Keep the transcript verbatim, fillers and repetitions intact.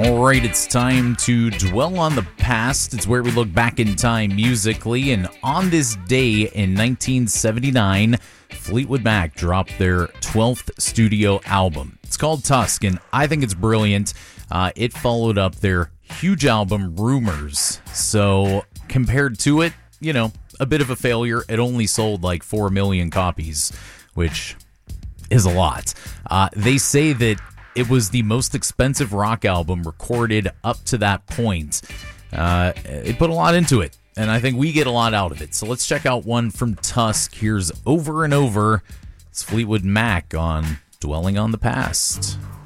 All right, it's time to dwell on the past. It's where we look back in time musically. And on this day in nineteen seventy-nine, Fleetwood Mac dropped their twelfth studio album. It's called Tusk, and I think it's brilliant. Uh, it followed up their huge album, Rumors. So compared to it, you know, a bit of a failure. It only sold like four million copies, which is a lot. Uh, they say that it was the most expensive rock album recorded up to that point. Uh, it put a lot into it, and I think we get a lot out of it. So let's check out one from Tusk. Here's Over and Over. It's Fleetwood Mac on Dwelling on the Past.